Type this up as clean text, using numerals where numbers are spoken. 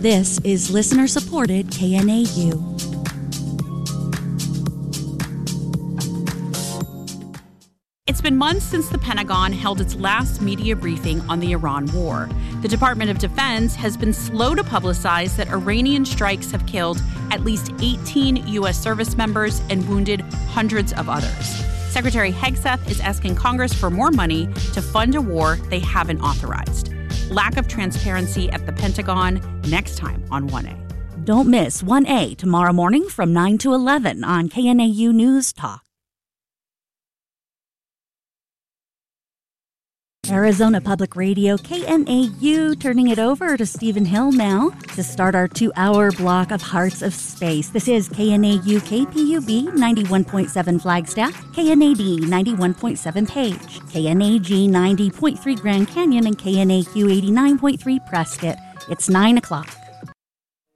This is listener-supported KNAU. It's been months since the Pentagon held its last media briefing on the Iran war. The Department of Defense has been slow to publicize that Iranian strikes have killed at least 18 U.S. service members and wounded hundreds of others. Secretary Hegseth is asking Congress for more money to fund a war they haven't authorized. Lack of transparency at the Pentagon, next time on 1A. Don't miss 1A tomorrow morning from 9 to 11 on KNAU News Talk. Arizona Public Radio, KNAU, turning it over to Stephen Hill now to start our 2-hour block of Hearts of Space. This is KNAU KPUB 91.7 Flagstaff, KNAD 91.7 Page, KNAG 90.3 Grand Canyon, and KNAQ 89.3 Prescott. It's 9 o'clock.